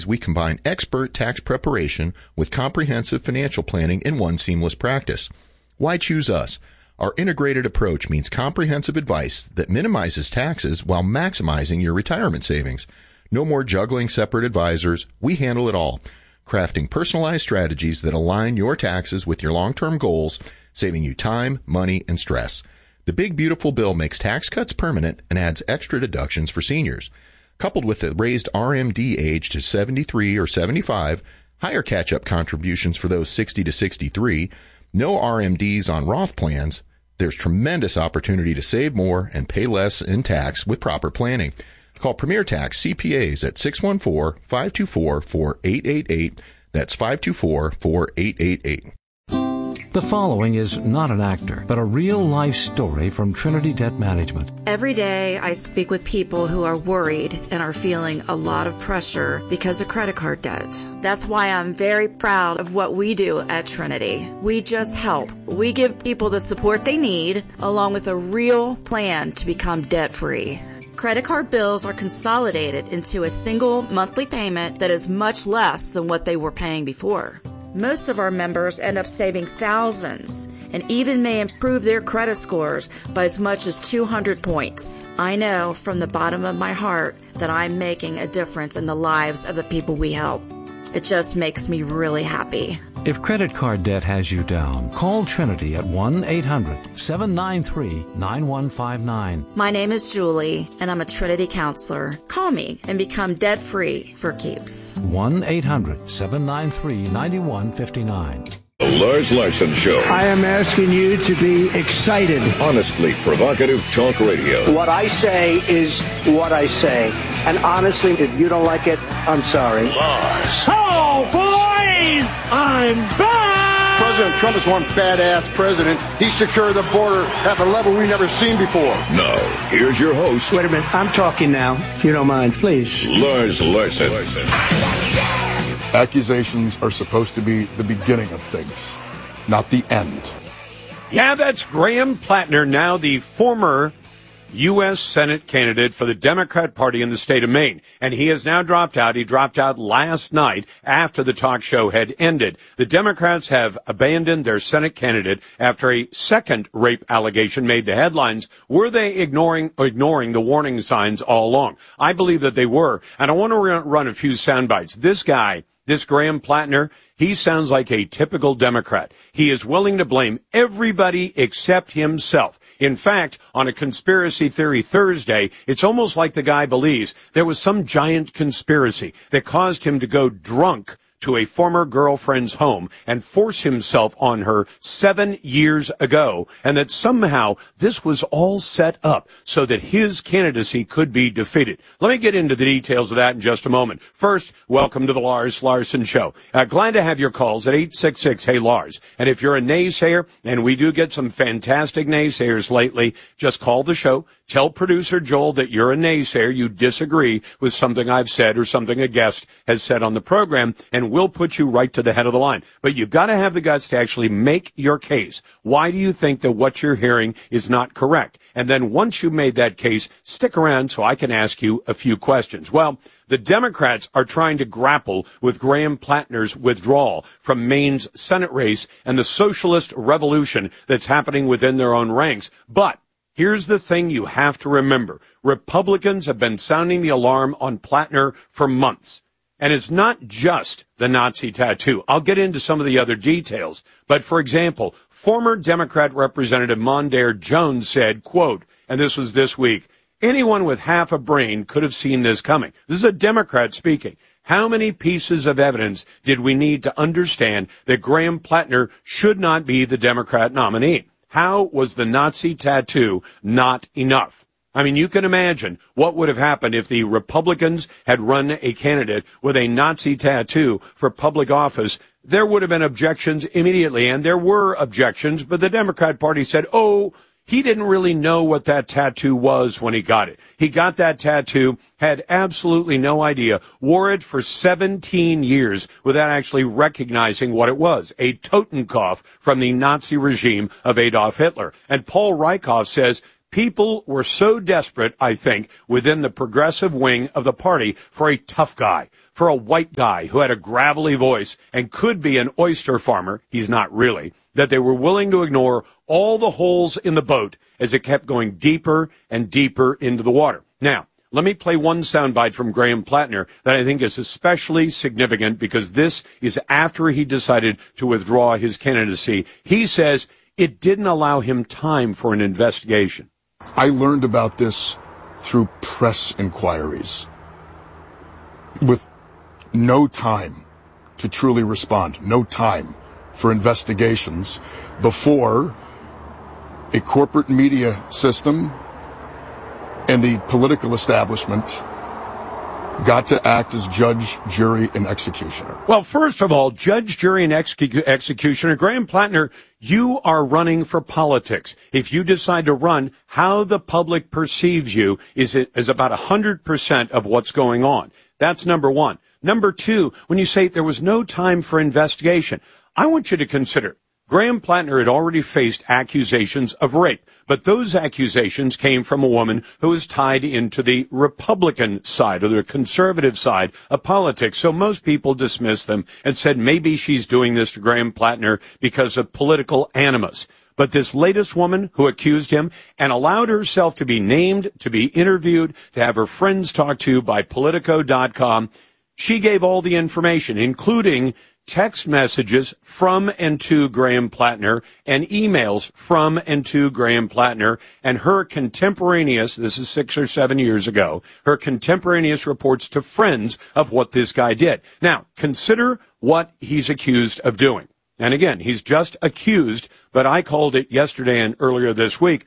we combine expert tax preparation with comprehensive financial planning in one seamless practice. Why choose us? Our integrated approach means comprehensive advice that minimizes taxes while maximizing your retirement savings. No more juggling separate advisors. We handle it all, crafting personalized strategies that align your taxes with your long-term goals, saving you time, money, and stress. The Big Beautiful Bill makes tax cuts permanent and adds extra deductions for seniors. Coupled with the raised RMD age to 73 or 75, higher catch-up contributions for those 60 to 63, no RMDs on Roth plans, there's tremendous opportunity to save more and pay less in tax with proper planning. Call Premier Tax CPAs at 614-524-4888. That's 524-4888. The following is not an actor, but a real-life story from Trinity Debt Management. Every day I speak with people who are worried and are feeling a lot of pressure because of credit card debt. That's why I'm very proud of what we do at Trinity. We just help. We give people the support they need, along with a real plan to become debt-free. Credit card bills are consolidated into a single monthly payment that is much less than what they were paying before. Most of our members end up saving thousands and even may improve their credit scores by as much as 200 points. I know from the bottom of my heart that I'm making a difference in the lives of the people we help. It just makes me really happy. If credit card debt has you down, call Trinity at 1-800-793-9159. My name is Julie, and I'm a Trinity counselor. Call me and become debt-free for keeps. 1-800-793-9159. The Lars Larson Show. I am asking you to be excited. Honestly provocative talk radio. What I say is what I say. And honestly, if you don't like it, I'm sorry. Lars. Oh, boys! I'm back! President Trump is one badass president. He secured the border at a level we've never seen before. Now, here's your host. Wait a minute. I'm talking now, if you don't mind, please. Lars Larson. Accusations are supposed to be the beginning of things, not the end. Yeah, that's Graham Plattner, now the former U.S. Senate candidate for the Democrat Party in the state of Maine. And he has now dropped out. He dropped out last night after the talk show had ended. The Democrats have abandoned their Senate candidate after a second rape allegation made the headlines. Were they ignoring the warning signs all along? I believe that they were. And I want to run a few sound bites. This guy, this Graham Plattner, he sounds like a typical Democrat. He is willing to blame everybody except himself. In fact, on a conspiracy theory Thursday, it's almost like the guy believes there was some giant conspiracy that caused him to go drunk to a former girlfriend's home and force himself on her 7 years ago, and that somehow this was all set up so that his candidacy could be defeated. Let me get into the details of that in just a moment. First, welcome to the Lars Larson Show. Glad to have your calls at 866-HEY-LARS. And if you're a naysayer, and we do get some fantastic naysayers lately, just call the show. Tell producer Joel that you're a naysayer, you disagree with something I've said or something a guest has said on the program, and we'll put you right to the head of the line. But you've got to have the guts to actually make your case. Why do you think that what you're hearing is not correct? And then once you've made that case, stick around so I can ask you a few questions. Well, the Democrats are trying to grapple with Graham Plattner's withdrawal from Maine's Senate race and the socialist revolution that's happening within their own ranks. But here's the thing you have to remember. Republicans have been sounding the alarm on Plattner for months. And it's not just the Nazi tattoo. I'll get into some of the other details. But, for example, former Democrat Representative Mondaire Jones said, quote, and this was this week, anyone with half a brain could have seen this coming. This is a Democrat speaking. How many pieces of evidence did we need to understand that Graham Plattner should not be the Democrat nominee? How was the Nazi tattoo not enough? I mean, you can imagine what would have happened if the Republicans had run a candidate with a Nazi tattoo for public office. There would have been objections immediately, and there were objections, but the Democrat Party said, oh, he didn't really know what that tattoo was when he got it. He got that tattoo, had absolutely no idea, wore it for 17 years without actually recognizing what it was, a Totenkopf from the Nazi regime of Adolf Hitler. And Paul Rieckhoff says, people were so desperate, I think, within the progressive wing of the party for a tough guy. for a white guy who had a gravelly voice and could be an oyster farmer, he's not really, that they were willing to ignore all the holes in the boat as it kept going deeper and deeper into the water. Now, let me play one soundbite from Graham Plattner that I think is especially significant because this is after he decided to withdraw his candidacy. He says it didn't allow him time for an investigation. I learned about this through press inquiries with no time to truly respond, no time for investigations before a corporate media system and the political establishment got to act as judge, jury, and executioner. Well, first of all, judge, jury, and executioner, Graham Plattner, you are running for politics. If you decide to run, how the public perceives you is about 100% of what's going on. That's number one. Number two, when you say there was no time for investigation, I want you to consider Graham Plattner had already faced accusations of rape, but those accusations came from a woman who was tied into the Republican side or the conservative side of politics. So most people dismissed them and said maybe she's doing this to Graham Plattner because of political animus. But this latest woman who accused him and allowed herself to be named, to be interviewed, to have her friends talked to by Politico.com, she gave all the information, including text messages from and to Graham Plattner and emails from and to Graham Plattner, and her contemporaneous, this is 6 or 7 years ago, her contemporaneous reports to friends of what this guy did. Now, consider what he's accused of doing. And again, he's just accused, but I called it yesterday and earlier this week,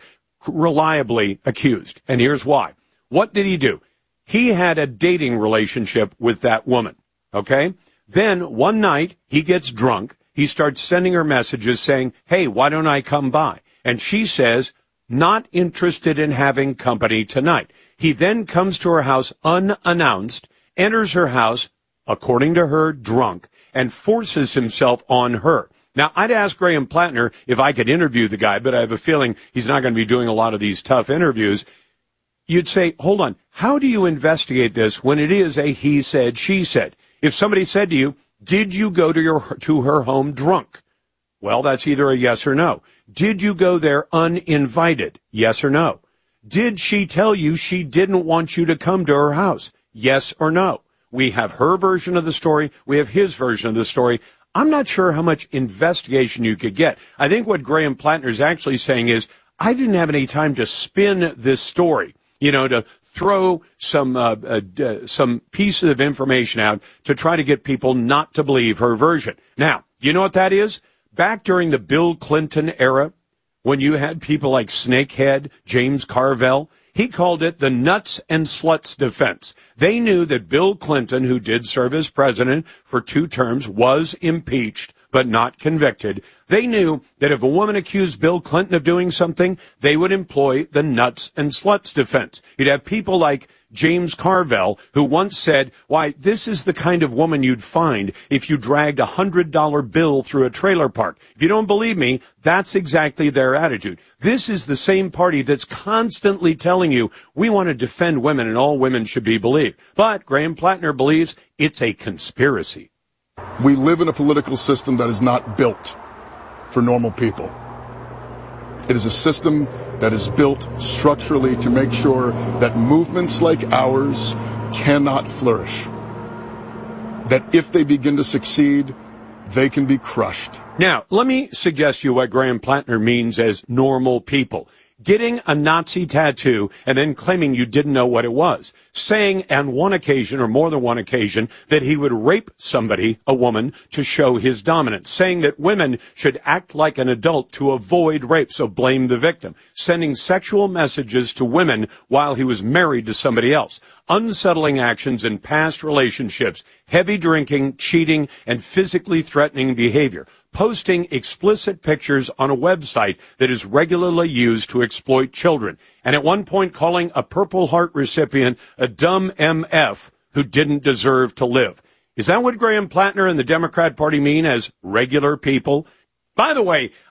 reliably accused. And here's why. What did he do? He had a dating relationship with that woman, okay? Then one night he gets drunk. He starts sending her messages saying, hey, why don't I come by? And she says, not interested in having company tonight. He then comes to her house unannounced, enters her house, according to her, drunk, and forces himself on her. Now, I'd ask Graham Plattner if I could interview the guy, but I have a feeling he's not going to be doing a lot of these tough interviews. You'd say, hold on, how do you investigate this when it is a he said, she said? If somebody said to you, did you go to her home drunk? Well, that's either a yes or no. Did you go there uninvited? Yes or no. Did she tell you she didn't want you to come to her house? Yes or no. We have her version of the story. We have his version of the story. I'm not sure how much investigation you could get. I think what Graham Plattner is actually saying is, I didn't have any time to spin this story, to throw some pieces of information out to try to get people not to believe her version. Now, you know what that is? Back during the Bill Clinton era, when you had people like Snakehead, James Carville, he called it the nuts and sluts defense. They knew that Bill Clinton, who did serve as president for 2 terms, was impeached but not convicted. They knew that if a woman accused Bill Clinton of doing something, they would employ the nuts and sluts defense. You'd have people like James Carville, who once said, why, this is the kind of woman you'd find if you dragged a $100 bill through a trailer park. If you don't believe me, that's exactly their attitude. This is the same party that's constantly telling you, we want to defend women and all women should be believed. But Graham Plattner believes it's a conspiracy. We live in a political system that is not built for normal people. It is a system that is built structurally to make sure that movements like ours cannot flourish. That if they begin to succeed, they can be crushed. Now, let me suggest to you what Graham Plattner means as normal people. Getting a Nazi tattoo and then claiming you didn't know what it was. Saying on one occasion, or more than one occasion, that he would rape somebody, a woman, to show his dominance. Saying that women should act like an adult to avoid rape, so blame the victim. Sending sexual messages to women while he was married to somebody else. Unsettling actions in past relationships. Heavy drinking, cheating, and physically threatening behavior. Posting explicit pictures on a website that is regularly used to exploit children, and at one point calling a Purple Heart recipient a dumb MF who didn't deserve to live. Is that what Graham Plattner and the Democrat Party mean as regular people? By the way,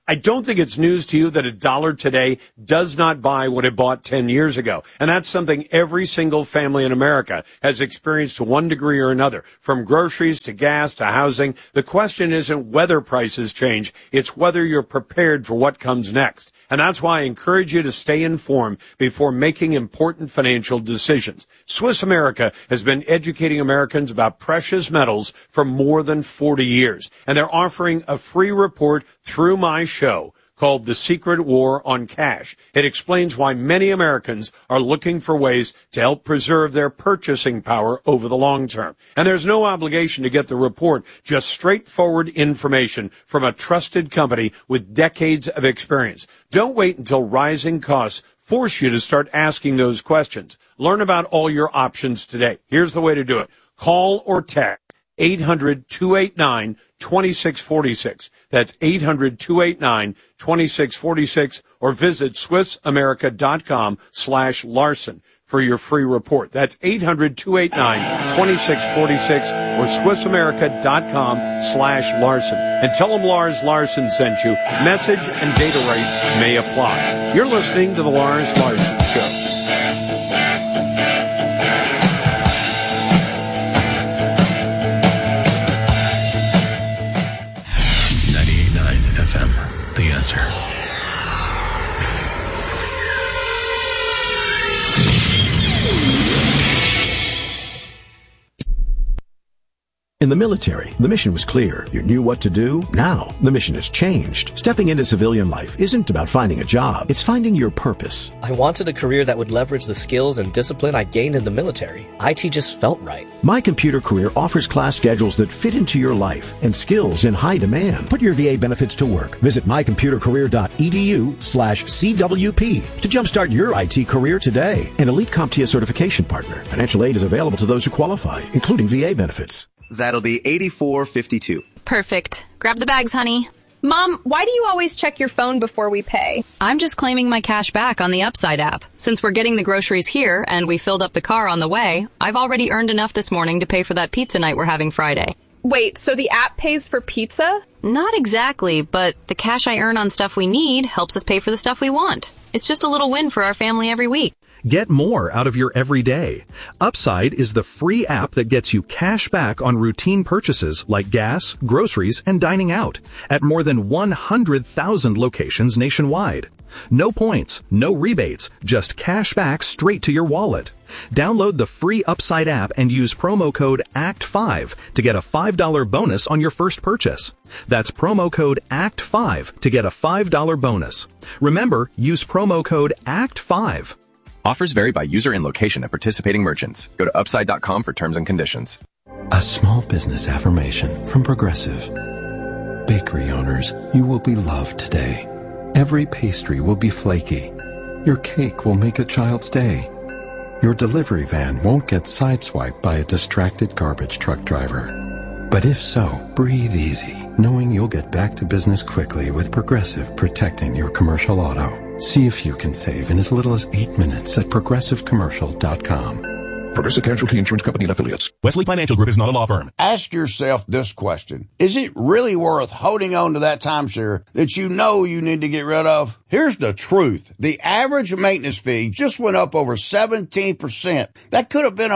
I don't think it's news to you that $1 today does not buy what it bought 10 years ago. And that's something every single family in America has experienced to one degree or another. From groceries to gas to housing, the question isn't whether prices change, it's whether you're prepared for what comes next. And that's why I encourage you to stay informed before making important financial decisions. Swiss America has been educating Americans about precious metals for more than 40 years. And they're offering a free report through my show called The Secret War on Cash. It explains why many Americans are looking for ways to help preserve their purchasing power over the long term. And there's no obligation to get the report, just straightforward information from a trusted company with decades of experience. Don't wait until rising costs force you to start asking those questions. Learn about all your options today. Here's the way to do it. Call or text 800-289-2646. That's 800-289-2646, or visit SwissAmerica.com/Larson for your free report. That's 800-289-2646 or SwissAmerica.com/Larson. And tell them Lars Larson sent you. Message and data rates may apply. You're listening to the Lars Larson Show. 98.9 FM, The Answer. In the military, the mission was clear. You knew what to do. Now, the mission has changed. Stepping into civilian life isn't about finding a job. It's finding your purpose. I wanted a career that would leverage the skills and discipline I gained in the military. IT just felt right. My Computer Career offers class schedules that fit into your life and skills in high demand. Put your VA benefits to work. Visit mycomputercareer.edu/CWP to jumpstart your IT career today. An Elite CompTIA certification partner. Financial aid is available to those who qualify, including VA benefits. That'll be $84.52. Perfect. Grab the bags, honey. Mom, why do you always check your phone before we pay? I'm just claiming my cash back on the Upside app. Since we're getting the groceries here and we filled up the car on the way, I've already earned enough this morning to pay for that pizza night we're having Friday. Wait, so the app pays for pizza? Not exactly, but the cash I earn on stuff we need helps us pay for the stuff we want. It's just a little win for our family every week. Get more out of your everyday. Upside is the free app that gets you cash back on routine purchases like gas, groceries, and dining out at more than 100,000 locations nationwide. No points, no rebates, just cash back straight to your wallet. Download the free Upside app and use promo code ACT5 to get a $5 bonus on your first purchase. That's promo code ACT5 to get a $5 bonus. Remember, use promo code ACT5. Offers vary by user and location at participating merchants. Go to Upside.com for terms and conditions. A small business affirmation from Progressive. Bakery owners, you will be loved today. Every pastry will be flaky. Your cake will make a child's day. Your delivery van won't get sideswiped by a distracted garbage truck driver. But if so, breathe easy, knowing you'll get back to business quickly with Progressive protecting your commercial auto. See if you can save in as little as 8 minutes at ProgressiveCommercial.com. Progressive Casualty Insurance Company and Affiliates. Wesley Financial Group is not a law firm. Ask yourself this question. Is it really worth holding on to that timeshare that you know you need to get rid of? Here's the truth. The average maintenance fee just went up over 17%. That could have been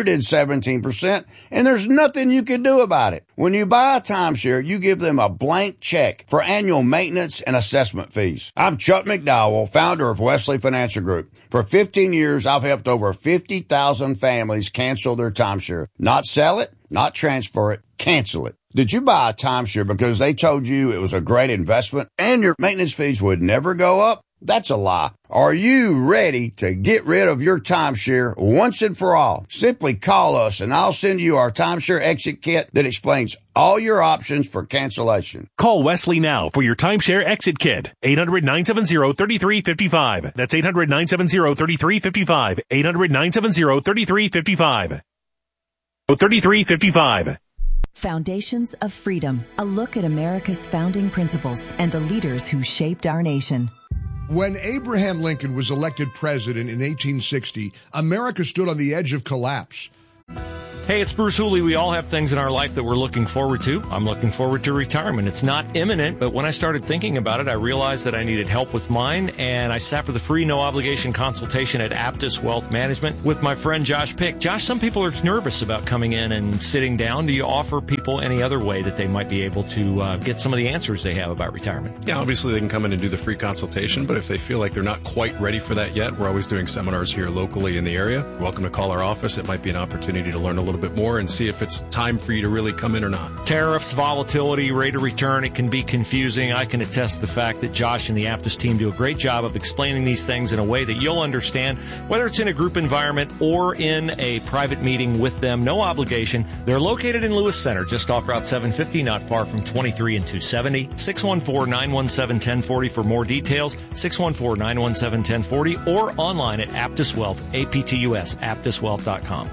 117%, and there's nothing you can do about it. When you buy a timeshare, you give them a blank check for annual maintenance and assessment fees. I'm Chuck McDowell, founder of Wesley Financial Group. For 15 years, I've helped over 50,000 families cancel their timeshare. Not sell it, not transfer it, cancel it. Did you buy a timeshare because they told you it was a great investment and your maintenance fees would never go up? That's a lie. Are you ready to get rid of your timeshare once and for all? Simply call us and I'll send you our timeshare exit kit that explains all your options for cancellation. Call Wesley now for your timeshare exit kit. 800-970-3355. That's 800-970-3355. 800-970-3355. 3355. Foundations of Freedom, a look at America's founding principles and the leaders who shaped our nation. When Abraham Lincoln was elected president in 1860, America stood on the edge of collapse. Hey, it's Bruce Hooley. We all have things in our life that we're looking forward to. I'm looking forward to retirement. It's not imminent, but when I started thinking about it, I realized that I needed help with mine, and I sat for the free, no-obligation consultation at Aptus Wealth Management with my friend Josh Pick. Josh, some people are nervous about coming in and sitting down. Do you offer people any other way that they might be able to get some of the answers they have about retirement? Yeah, obviously they can come in and do the free consultation, but if they feel like they're not quite ready for that yet, we're always doing seminars here locally in the area. You're welcome to call our office. It might be an opportunity to learn a little bit more and see if it's time for you to really come in or not. Tariffs, volatility, rate of return, it can be confusing. I can attest to the fact that Josh and the Aptus team do a great job of explaining these things in a way that you'll understand, whether it's in a group environment or in a private meeting with them. No obligation. They're located in Lewis Center, just off Route 750, not far from 23 and 270. 614-917-1040 for more details. 614-917-1040 or online at Aptus Wealth, APTUS, aptuswealth.com.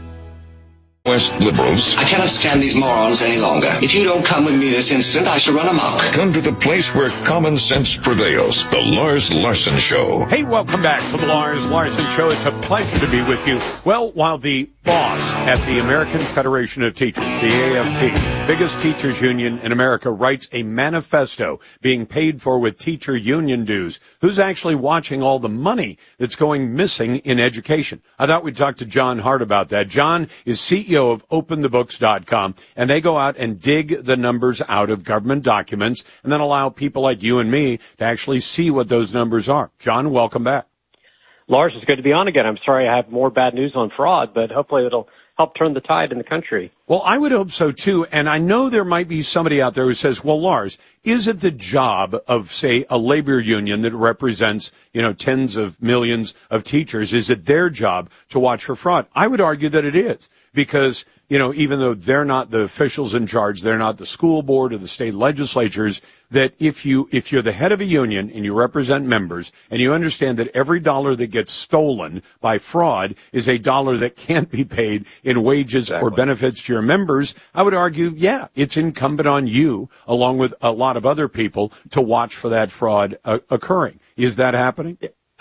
West liberals. I cannot stand these morons any longer. If you don't come with me this instant, I shall run amok. Come to the place where common sense prevails. The Lars Larson Show. Hey, welcome back to the Lars Larson Show. It's a pleasure to be with you. Well, while the boss at the American Federation of Teachers, the AFT, biggest teachers union in America, writes a manifesto being paid for with teacher union dues, who's actually watching all the money that's going missing in education? I thought we'd talk to John Hart about that. John is CEO of OpenTheBooks.com, and they go out and dig the numbers out of government documents and then allow people like you and me to actually see what those numbers are. John, welcome back. Lars, it's good to be on again. I'm sorry I have more bad news on fraud, but hopefully it'll help turn the tide in the country. Well, I would hope so, too. And I know there might be somebody out there who says, well, Lars, is it the job of, say, a labor union that represents, tens of millions of teachers, is it their job to watch for fraud? I would argue that it is. Because, even though they're not the officials in charge, they're not the school board or the state legislatures, that if you're the head of a union and you represent members and you understand that every dollar that gets stolen by fraud is a dollar that can't be paid in wages or benefits to your members, I would argue, yeah, it's incumbent on you, along with a lot of other people, to watch for that fraud occurring. Is that happening?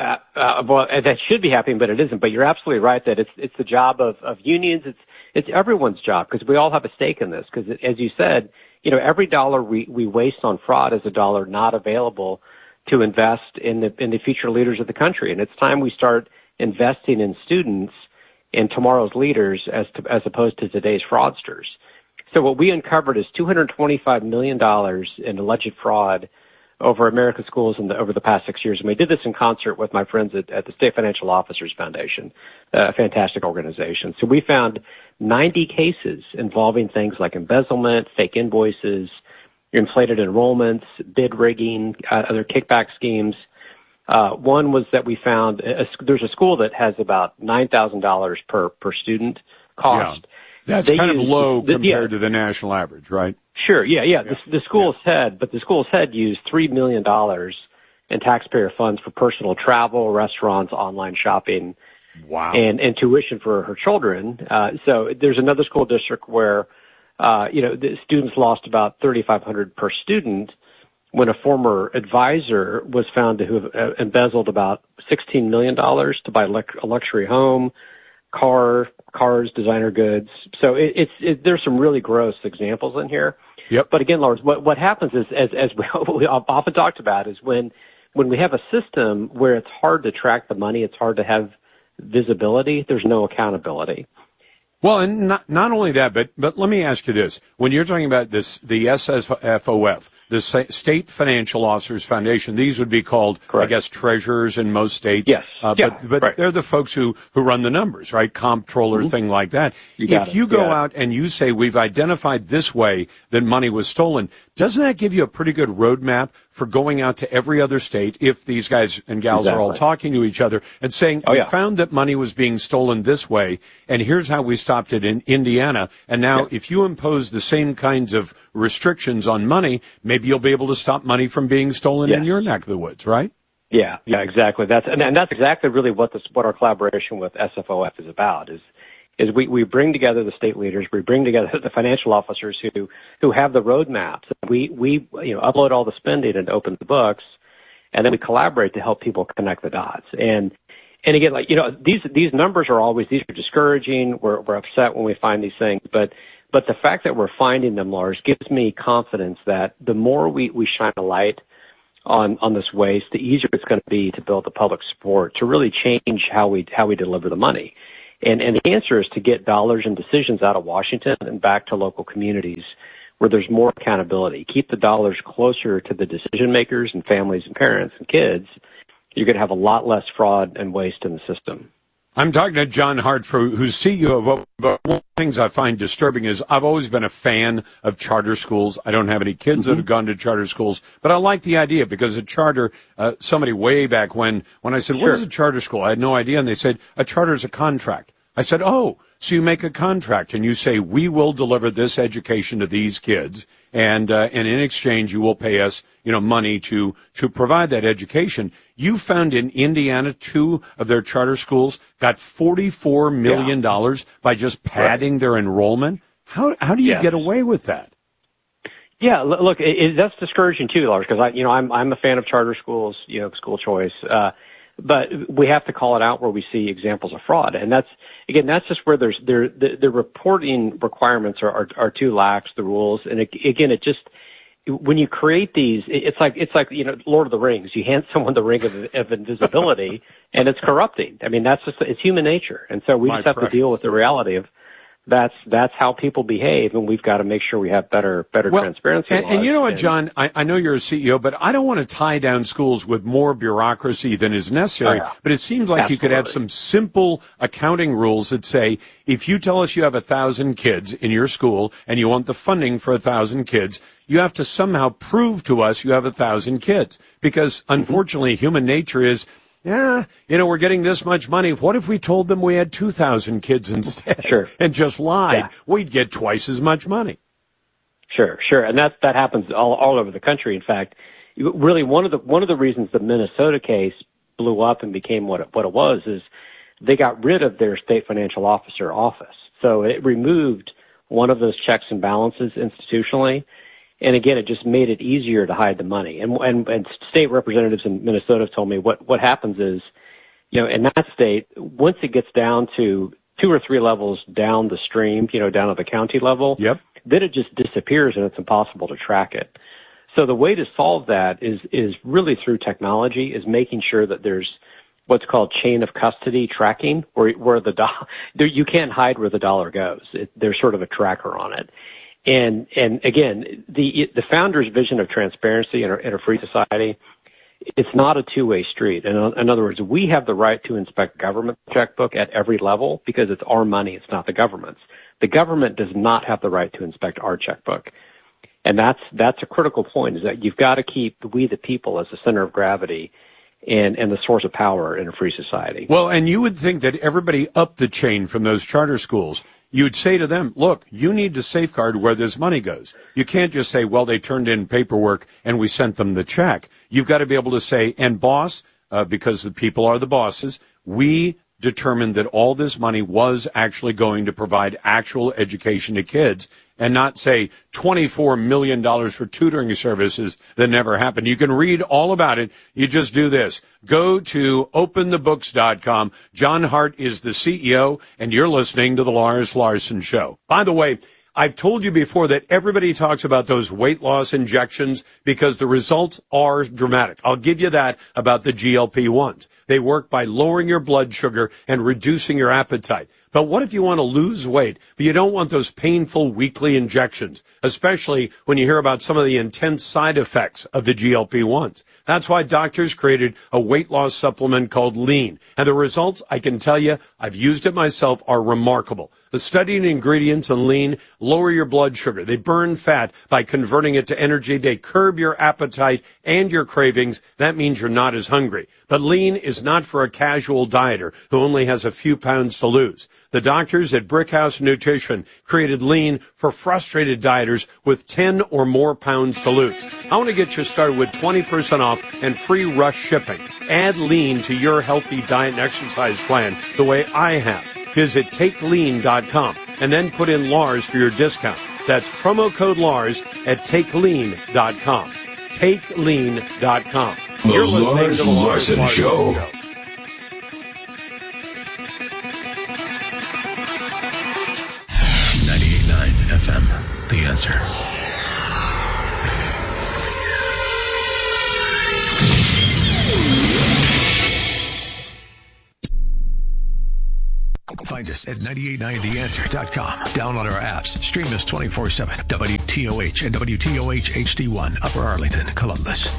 Well, that should be happening, but it isn't. But you're absolutely right that it's the job of unions. It's everyone's job because we all have a stake in this. Because as you said, every dollar we waste on fraud is a dollar not available to invest in the future leaders of the country. And it's time we start investing in students, in tomorrow's leaders, as opposed to today's fraudsters. So what we uncovered is $225 million in alleged fraud over American schools over the past 6 years. And we did this in concert with my friends at the State Financial Officers Foundation, a fantastic organization. So we found 90 cases involving things like embezzlement, fake invoices, inflated enrollments, bid rigging, other kickback schemes. One was that we found there's a school that has about $9,000 per student cost. Yeah. That's kind of low compared to the national average, right? Sure, yeah. The school's head used $3 million in taxpayer funds for personal travel, restaurants, online shopping, and tuition for her children. So there's another school district where, the students lost about $3,500 per student when a former advisor was found to have embezzled about $16 million to buy a luxury home, cars, designer goods. So there's some really gross examples in here. Yep. But again, Lars, what happens is, as we often talked about, is when we have a system where it's hard to track the money, it's hard to have visibility, there's no accountability. Well, and not only that, but let me ask you this. When you're talking about the SFOF, the State Financial Officers Foundation, these would be called, I guess, treasurers in most states. Yes. But right. They're the folks who run the numbers, right? Comptroller, thing like that. If you go out and you say, we've identified this way that money was stolen, doesn't that give you a pretty good roadmap for going out to every other state, if these guys and gals are all talking to each other and saying, we found that money was being stolen this way, and here's how we stopped it in Indiana. And now if you impose the same kinds of restrictions on money, maybe you'll be able to stop money from being stolen in your neck of the woods, right? Yeah, exactly. That's exactly really what our collaboration with SFOF is about, is we bring together the state leaders, we bring together the financial officers who have the roadmaps. We upload all the spending and open the books, and then we collaborate to help people connect the dots. And again, like, these numbers are always, these are discouraging. We're upset when we find these things, but the fact that we're finding them, Lars, gives me confidence that the more we shine a light on this waste, the easier it's going to be to build the public support to really change how we deliver the money. And the answer is to get dollars and decisions out of Washington and back to local communities where there's more accountability. Keep the dollars closer to the decision makers and families and parents and kids. You're going to have a lot less fraud and waste in the system. I'm talking to John Hart, who's CEO of Open Book. One of the things I find disturbing is I've always been a fan of charter schools. I don't have any kids that have gone to charter schools, but I like the idea because a charter, somebody way back when I said, what is a charter school? I had no idea. And they said, a charter is a contract. I said, oh, so you make a contract and you say, we will deliver this education to these kids. And in exchange, you will pay us, money to provide that education. You found in Indiana, 2 of their charter schools got $44 million by just padding their enrollment. How do you get away with that? Yeah, look, that's discouraging too, Lars, because I'm a fan of charter schools, school choice. But we have to call it out where we see examples of fraud, and that's just where the reporting requirements are too lax, the rules, and it just. When you create these, it's like Lord of the Rings. You hand someone the ring of invisibility, and it's corrupting. I mean, it's human nature, and so we just have to deal with the reality of that's how people behave, and we've got to make sure we have better transparency. And you know what, John? I know you're a CEO, but I don't want to tie down schools with more bureaucracy than is necessary. But it seems like you could have some simple accounting rules that say, if you tell us you have 1,000 kids in your school and you want the funding for 1,000 kids, you have to somehow prove to us you have 1,000 kids. Because unfortunately, human nature is, we're getting this much money. What if we told them we had 2,000 kids instead and just lied? Yeah. We'd get twice as much money. Sure. And that happens all over the country. In fact, really one of the reasons the Minnesota case blew up and became what it was is they got rid of their state financial officer office. So it removed one of those checks and balances institutionally. And again, it just made it easier to hide the money. And state representatives in Minnesota have told me what happens is, in that state, once it gets down to 2 or 3 levels down the stream, down at the county level, then it just disappears and it's impossible to track it. So the way to solve that is really through technology, is making sure that there's what's called chain of custody tracking, where you can't hide where the dollar goes. There's sort of a tracker on it. And again, the founder's vision of transparency in a free society, it's not a two-way street. In other words, we have the right to inspect government checkbook at every level because it's our money, it's not the government's. The government does not have the right to inspect our checkbook. And that's a critical point, is that you've got to keep we the people as the center of gravity and the source of power in a free society. Well, and you would think that everybody up the chain from those charter schools, you'd say to them, look, you need to safeguard where this money goes. You can't just say, well, they turned in paperwork and we sent them the check. You've got to be able to say, and boss, because the people are the bosses, we determined that all this money was actually going to provide actual education to kids, and not say $24 million for tutoring services that never happened. You can read all about it. You just do this. Go to openthebooks.com. John Hart is the CEO, and you're listening to The Lars Larson Show. By the way, I've told you before that everybody talks about those weight loss injections because the results are dramatic. I'll give you that about the GLP-1s. They work by lowering your blood sugar and reducing your appetite. But what if you want to lose weight, but you don't want those painful weekly injections, especially when you hear about some of the intense side effects of the GLP-1s? That's why doctors created a weight loss supplement called Lean. And the results, I can tell you, I've used it myself, are remarkable. The studied ingredients in Lean lower your blood sugar. They burn fat by converting it to energy. They curb your appetite and your cravings. That means you're not as hungry. But Lean is not for a casual dieter who only has a few pounds to lose. The doctors at Brickhouse Nutrition created Lean for frustrated dieters with 10 or more pounds to lose. I want to get you started with 20% off and free rush shipping. Add Lean to your healthy diet and exercise plan the way I have. Visit TakeLean.com and then put in Lars for your discount. That's promo code Lars at TakeLean.com. TakeLean.com. The Lars Larson Show. answer. Find us at 989theanswer.com. Download our apps. Stream us 24/7. WTOH and WTOH HD1, Upper Arlington, Columbus.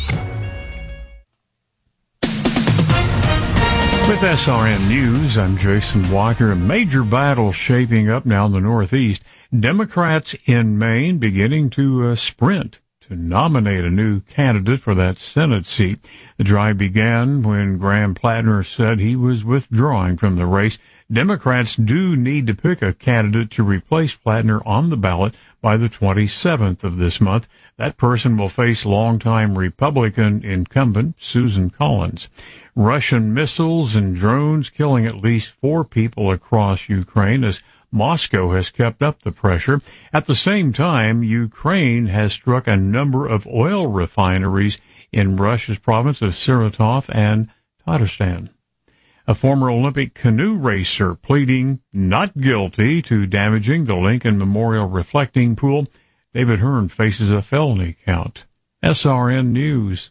With SRN News, I'm Jason Walker. A major battle shaping up now in the Northeast. Democrats in Maine beginning to sprint to nominate a new candidate for that Senate seat. The drive began when Graham Plattner said he was withdrawing from the race. Democrats do need to pick a candidate to replace Plattner on the ballot by the 27th of this month. That person will face longtime Republican incumbent Susan Collins. Russian missiles and drones killing at least 4 people across Ukraine as Moscow has kept up the pressure. At the same time, Ukraine has struck a number of oil refineries in Russia's province of Saratov and Tatarstan. A former Olympic canoe racer pleading not guilty to damaging the Lincoln Memorial reflecting pool. David Hearn faces a felony count. SRN News.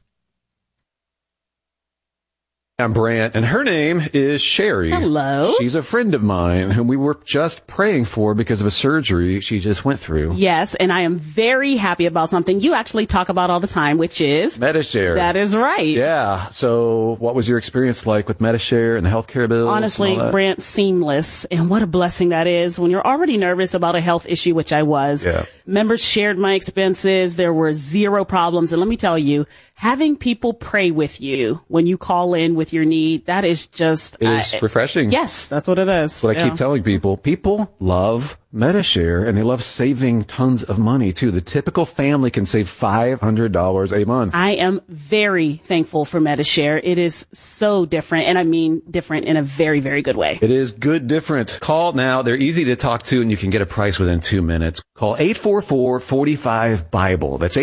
I'm Brant, and her name is Sherry. Hello. She's a friend of mine whom we were just praying for because of a surgery she just went through. Yes, and I am very happy about something you actually talk about all the time, which is Medi-Share. That is right. Yeah. So what was your experience like with Medi-Share and the healthcare bills? Honestly, Brant, seamless. And what a blessing that is when you're already nervous about a health issue, which I was. Yeah. Members shared my expenses. There were 0 problems. And let me tell you, having people pray with you when you call in with your need, that is just... It is refreshing. Yes, that's what it is. That's what I keep telling people. People love Medi-Share, and they love saving tons of money, too. The typical family can save $500 a month. I am very thankful for Medi-Share. It is so different, and I mean different in a very, very good way. It is good different. Call now. They're easy to talk to, and you can get a price within 2 minutes. Call 844-45-BIBLE. That's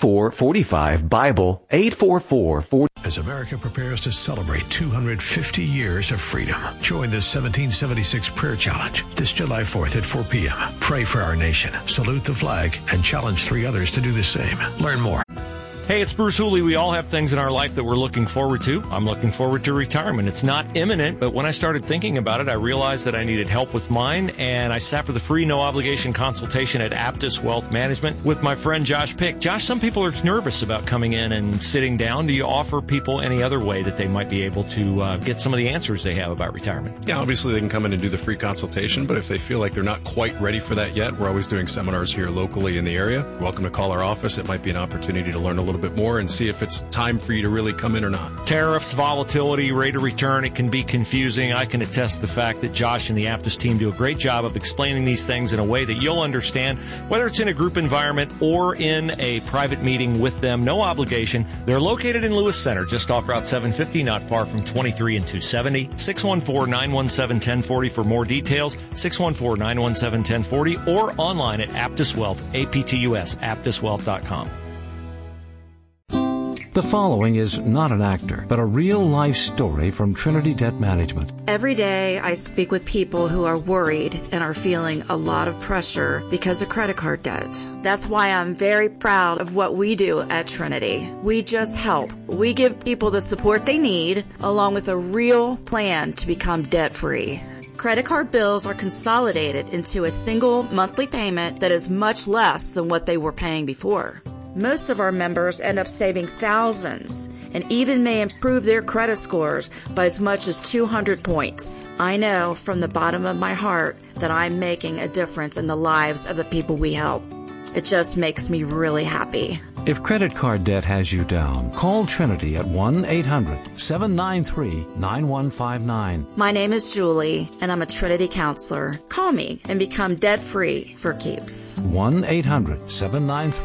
844-45-BIBLE. 844-40. As America prepares to celebrate 250 years of freedom, join the 1776 Prayer Challenge this July 4th at 4 p.m. Pray for our nation, salute the flag, and challenge 3 others to do the same. Learn more. Hey, it's Bruce Hooley. We all have things in our life that we're looking forward to. I'm looking forward to retirement. It's not imminent, but when I started thinking about it, I realized that I needed help with mine, and I sat for the free, no-obligation consultation at Aptus Wealth Management with my friend Josh Pick. Josh, some people are nervous about coming in and sitting down. Do you offer people any other way that they might be able to get some of the answers they have about retirement? Yeah, obviously they can come in and do the free consultation, but if they feel like they're not quite ready for that yet, we're always doing seminars here locally in the area. You're welcome to call our office. It might be an opportunity to learn a little bit more and see if it's time for you to really come in or not. Tariffs, volatility, rate of return, it can be confusing. I can attest to the fact that Josh and the Aptus team do a great job of explaining these things in a way that you'll understand, whether it's in a group environment or in a private meeting with them. No obligation. They're located in Lewis Center, just off Route 750, not far from 23 and 270. 614-917-1040 for more details. 614-917-1040 or online at Aptus Wealth, APTUS, aptuswealth.com. The following is not an actor, but a real-life story from Trinity Debt Management. Every day I speak with people who are worried and are feeling a lot of pressure because of credit card debt. That's why I'm very proud of what we do at Trinity. We just help. We give people the support they need, along with a real plan to become debt-free. Credit card bills are consolidated into a single monthly payment that is much less than what they were paying before. Most of our members end up saving thousands and even may improve their credit scores by as much as 200 points. I know from the bottom of my heart that I'm making a difference in the lives of the people we help. It just makes me really happy. If credit card debt has you down, call Trinity at 1-800-793-9159. My name is Julie, and I'm a Trinity counselor. Call me and become debt-free for keeps.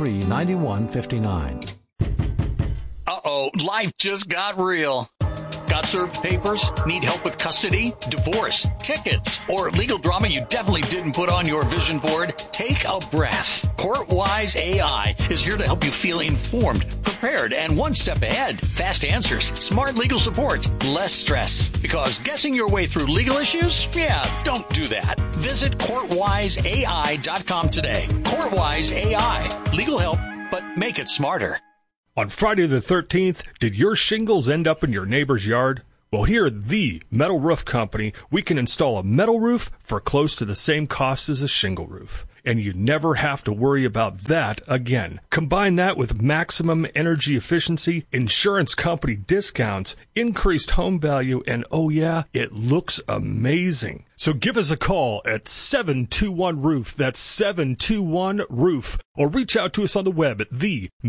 1-800-793-9159. Uh-oh, life just got real. Got served papers? Need help with custody, divorce, tickets, or legal drama you definitely didn't put on your vision board? Take a breath. Courtwise AI is here to help you feel informed, prepared, and one step ahead. Fast answers, smart legal support, less stress. Because guessing your way through legal issues? Yeah, don't do that. Visit CourtwiseAI.com today. Courtwise AI. Legal help, but make it smarter. On Friday the 13th, did your shingles end up in your neighbor's yard? Well, here at the Metal Roof Company, we can install a metal roof for close to the same cost as a shingle roof. And you never have to worry about that again. Combine that with maximum energy efficiency, insurance company discounts, increased home value, and oh yeah, it looks amazing. So give us a call at 721-ROOF. That's 721-ROOF. Or reach out to us on the web at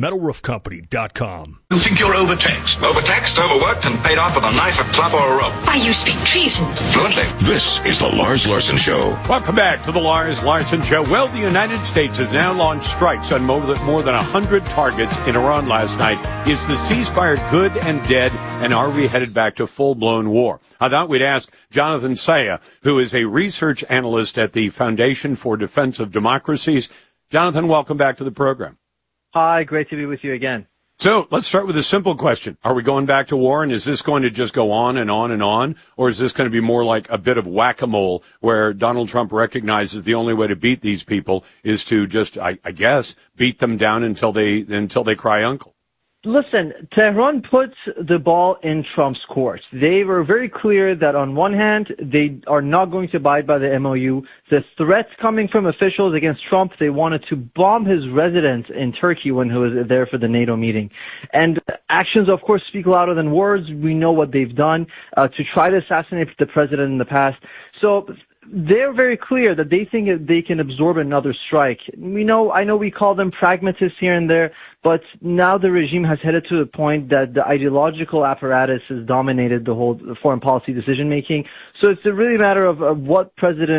themetalroofcompany.com. You think you're overtaxed? Overtaxed, overworked, and paid off with a knife, a club, or a rope. Why, you speak treason. Fluently. This is the Lars Larson Show. Welcome back to the Lars Larson Show. Well, the United States has now launched strikes on more than 100 targets in Iran last night. Is the ceasefire good and dead, and are we headed back to full-blown war? I thought we'd ask Jonathan Saya, who is a research analyst at the Foundation for Defense of Democracies. Jonathan, welcome back to the program. Hi, great to be with you again. So let's start with a simple question. Are we going back to war, and is this going to just go on and on and on? Or is this going to be more like a bit of whack-a-mole where Donald Trump recognizes the only way to beat these people is to just, I guess, beat them down until they cry uncle? Listen, Tehran puts the ball in Trump's court. They were very clear that on one hand, they are not going to abide by the MOU. The threats coming from officials against Trump, they wanted to bomb his residence in Turkey when he was there for the NATO meeting. And actions, of course, speak louder than words. We know what they've done to try to assassinate the president in the past. So they're very clear that they think they can absorb another strike. I know we call them pragmatists here and there, but now the regime has headed to the point that the ideological apparatus has dominated the whole foreign policy decision making. So it's a really matter of what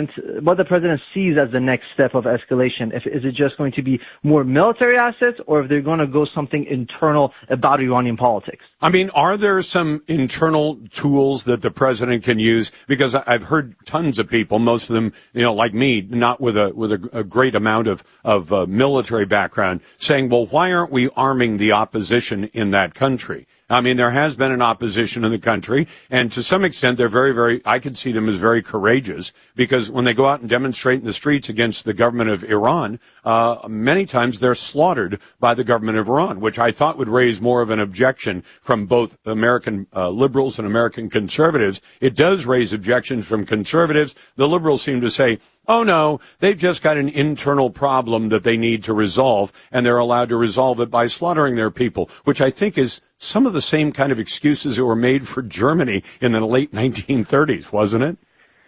the president sees as the next step of escalation. Is it just going to be more military assets, or if they're going to go something internal about Iranian politics? I mean, are there some internal tools that the president can use? Because I've heard tons of people, most of them, like me, not with a great amount of military background, saying, well, why aren't we arming the opposition in that country? I mean, there has been an opposition in the country, and to some extent, they're very, very, I could see them as very courageous, because when they go out and demonstrate in the streets against the government of Iran, many times they're slaughtered by the government of Iran, which I thought would raise more of an objection from both American liberals and American conservatives. It does raise objections from conservatives. The liberals seem to say, oh, no, they've just got an internal problem that they need to resolve, and they're allowed to resolve it by slaughtering their people, which I think is some of the same kind of excuses that were made for Germany in the late 1930s, wasn't it?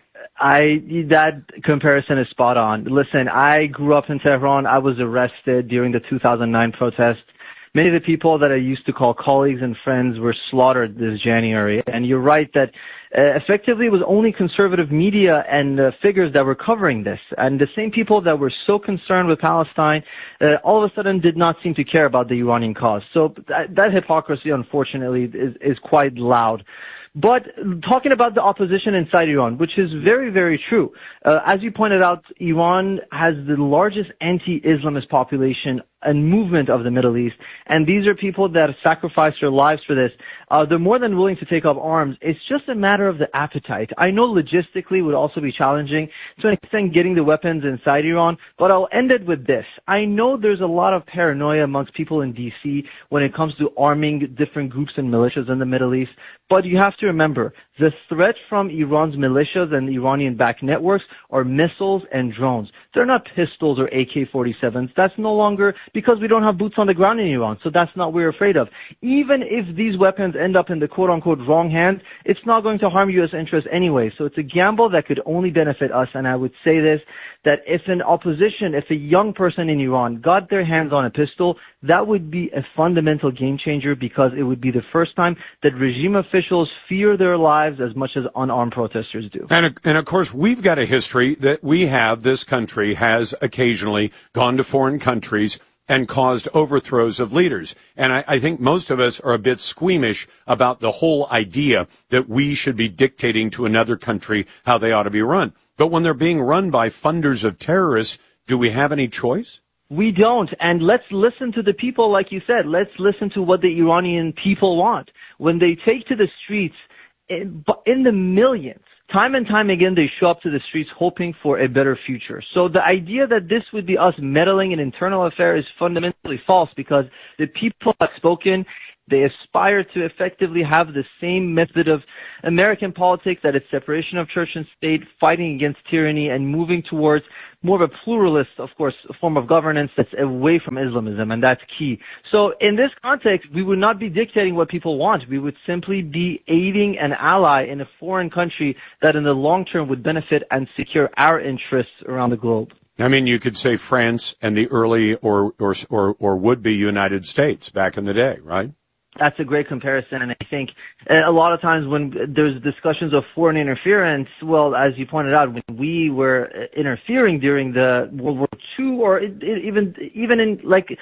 That comparison is spot on. Listen, I grew up in Tehran. I was arrested during the 2009 protests. Many of the people that I used to call colleagues and friends were slaughtered this January. And you're right that effectively it was only conservative media and figures that were covering this. And the same people that were so concerned with Palestine all of a sudden did not seem to care about the Iranian cause. So that hypocrisy, unfortunately, is quite loud. But talking about the opposition inside Iran, which is very, very true. As you pointed out, Iran has the largest anti-Islamist population and movement of the Middle East, and these are people that sacrifice their lives for this. They're more than willing to take up arms. It's just a matter of the appetite. I know logistically would also be challenging to an extent getting the weapons inside Iran, but I'll end it with this. I know there's a lot of paranoia amongst people in D.C. when it comes to arming different groups and militias in the Middle East, but you have to remember, the threat from Iran's militias and Iranian-backed networks are missiles and drones. They're not pistols or AK-47s. That's no longer because we don't have boots on the ground in Iran, so that's not what we're afraid of. Even if these weapons end up in the quote-unquote wrong hands, it's not going to harm U.S. interests anyway. So it's a gamble that could only benefit us, and I would say this, that if a young person in Iran got their hands on a pistol, that would be a fundamental game changer, because it would be the first time that regime officials fear their lives as much as unarmed protesters do. And of course, we've got a history that this country has occasionally gone to foreign countries and caused overthrows of leaders. And I think most of us are a bit squeamish about the whole idea that we should be dictating to another country how they ought to be run. But when they're being run by funders of terrorists, do we have any choice? We don't. And let's listen to the people, like you said. Let's listen to what the Iranian people want. When they take to the streets in the millions, time and time again, they show up to the streets hoping for a better future. So the idea that this would be us meddling in internal affairs is fundamentally false, because the people have spoken. They aspire to effectively have the same method of American politics, that is separation of church and state, fighting against tyranny, and moving towards more of a pluralist, of course, form of governance that's away from Islamism, and that's key. So in this context, we would not be dictating what people want. We would simply be aiding an ally in a foreign country that in the long term would benefit and secure our interests around the globe. I mean, you could say France and the early or would-be United States back in the day, right? That's a great comparison, and I think a lot of times when there's discussions of foreign interference, well, as you pointed out, when we were interfering during the World War II, or even in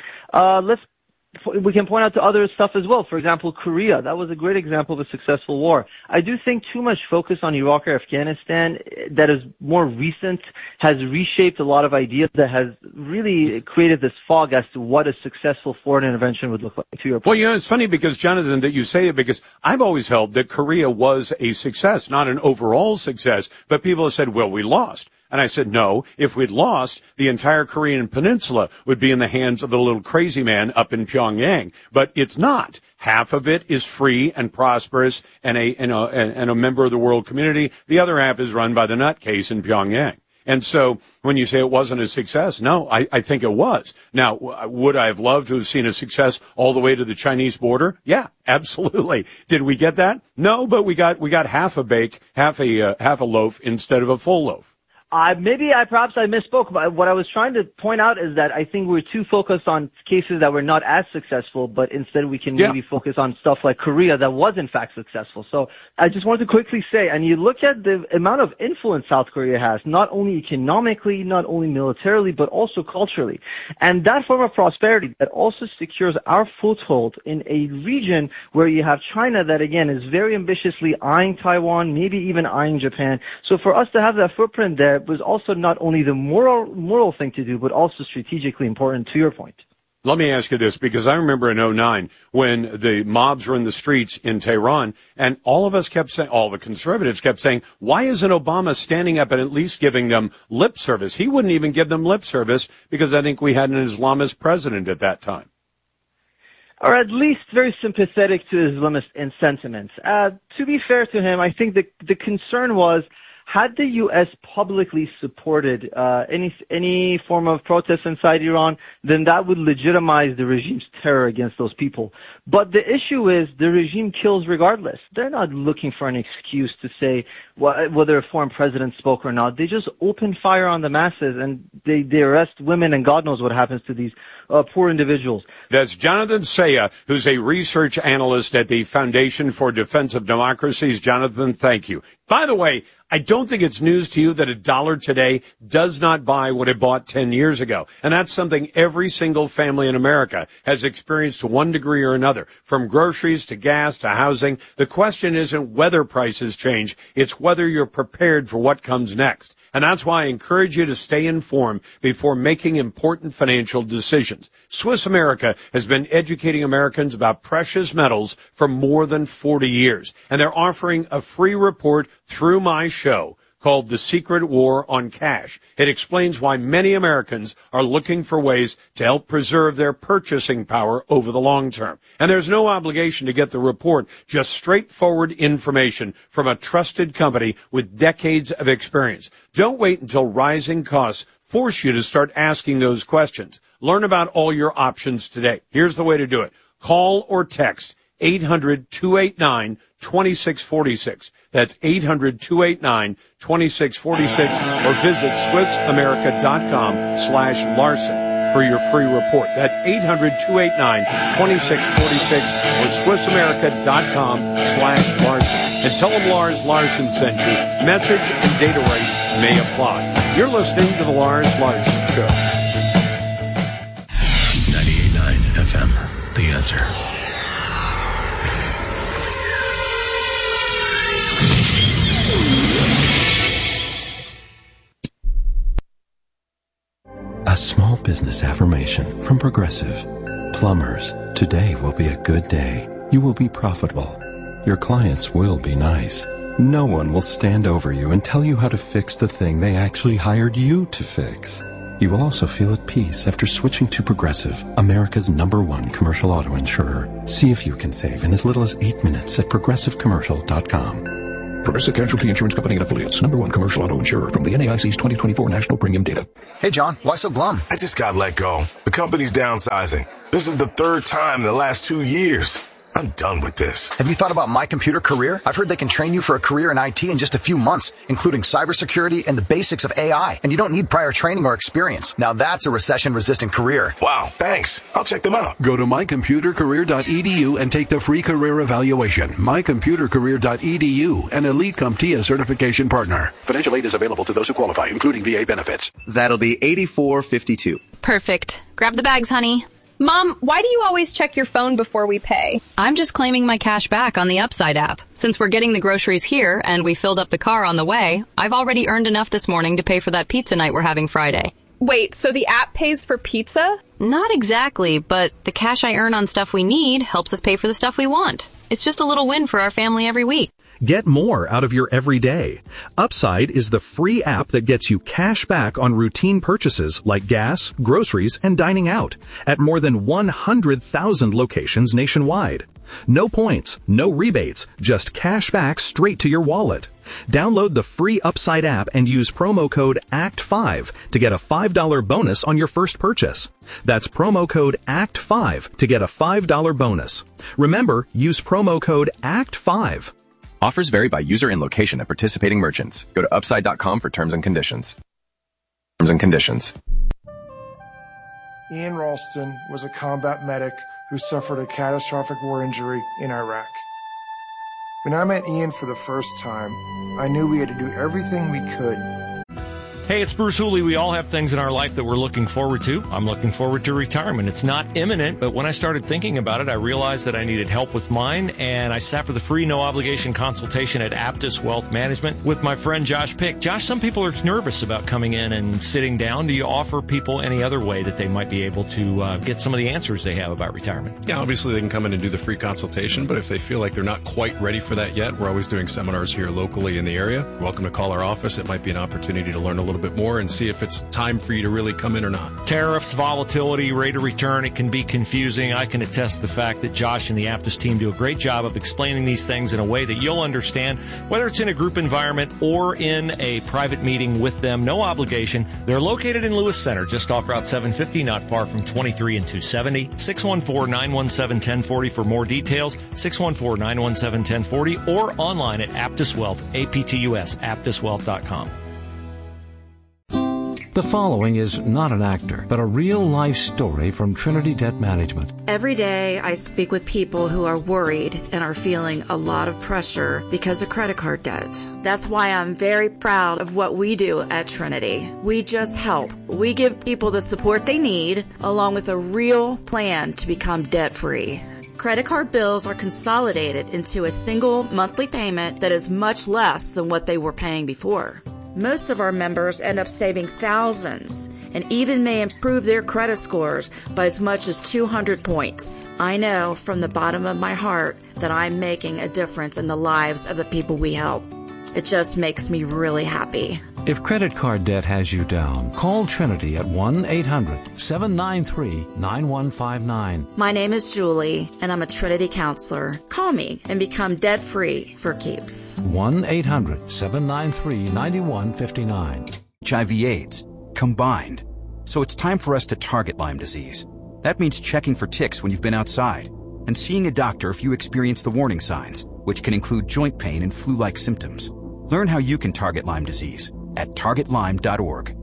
we can point out to other stuff as well. For example, Korea. That was a great example of a successful war. I do think too much focus on Iraq or Afghanistan that is more recent has reshaped a lot of ideas that has really created this fog as to what a successful foreign intervention would look like, to your point. Well, you know, it's funny because, Jonathan, that you say it, because I've always held that Korea was a success, not an overall success, but people have said, well, we lost. And I said, no, if we'd lost, the entire Korean peninsula would be in the hands of the little crazy man up in Pyongyang. But it's not. Half of it is free and prosperous and a member of the world community. The other half is run by the nutcase in Pyongyang. And so when you say it wasn't a success, no, I think it was. Now, would I have loved to have seen a success all the way to the Chinese border? Yeah, absolutely. Did we get that? No, but we got half a loaf instead of a full loaf. Perhaps I misspoke, but what I was trying to point out is that I think we're too focused on cases that were not as successful, but instead we can maybe focus on stuff like Korea that was in fact successful. So I just wanted to quickly say, and you look at the amount of influence South Korea has, not only economically, not only militarily, but also culturally. And that form of prosperity that also secures our foothold in a region where you have China that, again, is very ambitiously eyeing Taiwan, maybe even eyeing Japan. So for us to have that footprint there was also not only the moral thing to do, but also strategically important, to your point. Let me ask you this, because I remember in 2009 when the mobs were in the streets in Tehran, and all of us kept saying, all the conservatives kept saying, why isn't Obama standing up and at least giving them lip service? He wouldn't even give them lip service because I think we had an Islamist president at that time. Or at least very sympathetic to Islamist in sentiments. To be fair to him, I think the concern was, had the U.S. publicly supported any form of protest inside Iran, then that would legitimize the regime's terror against those people. But the issue is the regime kills regardless. They're not looking for an excuse to say whether a foreign president spoke or not. They just open fire on the masses, and they arrest women, and God knows what happens to these poor individuals. That's Jonathan Saya, who's a research analyst at the Foundation for Defense of Democracies. Jonathan, thank you. By the way, I don't think it's news to you that $1 today does not buy what it bought 10 years ago. And that's something every single family in America has experienced to one degree or another, from groceries to gas to housing. The question isn't whether prices change, it's whether you're prepared for what comes next. And that's why I encourage you to stay informed before making important financial decisions. Swiss America has been educating Americans about precious metals for more than 40 years. And they're offering a free report through my show called The Secret War on Cash. It explains why many Americans are looking for ways to help preserve their purchasing power over the long term. And there's no obligation to get the report, just straightforward information from a trusted company with decades of experience. Don't wait until rising costs force you to start asking those questions. Learn about all your options today. Here's the way to do it. Call or text 800-289-2646. That's 800-289-2646, or visit SwissAmerica.com/Larson for your free report. That's 800-289-2646 or SwissAmerica.com/Larson. And tell them Lars Larson sent you. Message and data rates may apply. You're listening to the Lars Larson Show. FM, The Answer. A small business affirmation from Progressive. Plumbers, today will be a good day. You will be profitable. Your clients will be nice. No one will stand over you and tell you how to fix the thing they actually hired you to fix. You will also feel at peace after switching to Progressive, America's #1 commercial auto insurer. See if you can save in as little as 8 minutes at progressivecommercial.com. Progressive Casualty Insurance Company and Affiliates, #1 commercial auto insurer from the NAIC's 2024 National Premium Data. Hey, John, why so glum? I just got let go. The company's downsizing. This is the third time in the last 2 years. I'm done with this. Have you thought about My Computer Career? I've heard they can train you for a career in IT in just a few months, including cybersecurity and the basics of AI. And you don't need prior training or experience. Now that's a recession-resistant career. Wow, thanks. I'll check them out. Go to mycomputercareer.edu and take the free career evaluation. mycomputercareer.edu, an Elite CompTIA certification partner. Financial aid is available to those who qualify, including VA benefits. That'll be $84.52. Perfect. Grab the bags, honey. Mom, why do you always check your phone before we pay? I'm just claiming my cash back on the Upside app. Since we're getting the groceries here and we filled up the car on the way, I've already earned enough this morning to pay for that pizza night we're having Friday. Wait, so the app pays for pizza? Not exactly, but the cash I earn on stuff we need helps us pay for the stuff we want. It's just a little win for our family every week. Get more out of your everyday. Upside is the free app that gets you cash back on routine purchases like gas, groceries, and dining out at more than 100,000 locations nationwide. No points, no rebates, just cash back straight to your wallet. Download the free Upside app and use promo code ACT5 to get a $5 bonus on your first purchase. That's promo code ACT5 to get a $5 bonus. Remember, use promo code ACT5. Offers vary by user and location at participating merchants. Go to upside.com for terms and conditions. Ian Ralston was a combat medic who suffered a catastrophic war injury in Iraq. When I met Ian for the first time, I knew we had to do everything we could. Hey, it's Bruce Hooley. We all have things in our life that we're looking forward to. I'm looking forward to retirement. It's not imminent, but when I started thinking about it, I realized that I needed help with mine, and I sat for the free no-obligation consultation at Aptus Wealth Management with my friend Josh Pick. Josh, some people are nervous about coming in and sitting down. Do you offer people any other way that they might be able to get some of the answers they have about retirement? Yeah, obviously they can come in and do the free consultation, but if they feel like they're not quite ready for that yet, we're always doing seminars here locally in the area. Welcome to call our office. It might be an opportunity to learn a little bit more and see if it's time for you to really come in or not. Tariffs, volatility, rate of return, it can be confusing. I can attest to the fact that Josh and the Aptus team do a great job of explaining these things in a way that you'll understand, whether it's in a group environment or in a private meeting with them. No obligation. They're located in Lewis Center, just off Route 750, not far from 23 and 270. 614-917-1040 for more details. 614-917-1040 or online at Aptus Wealth, APTUS, aptuswealth.com. The following is not an actor, but a real-life story from Trinity Debt Management. Every day I speak with people who are worried and are feeling a lot of pressure because of credit card debt. That's why I'm very proud of what we do at Trinity. We just help. We give people the support they need, along with a real plan to become debt-free. Credit card bills are consolidated into a single monthly payment that is much less than what they were paying before. Most of our members end up saving thousands and even may improve their credit scores by as much as 200 points. I know from the bottom of my heart that I'm making a difference in the lives of the people we help. It just makes me really happy. If credit card debt has you down, call Trinity at 1-800-793-9159. My name is Julie, and I'm a Trinity counselor. Call me and become debt-free for keeps. 1-800-793-9159. HIV/AIDS combined. So it's time for us to target Lyme disease. That means checking for ticks when you've been outside and seeing a doctor if you experience the warning signs, which can include joint pain and flu-like symptoms. Learn how you can target Lyme disease at targetlyme.org.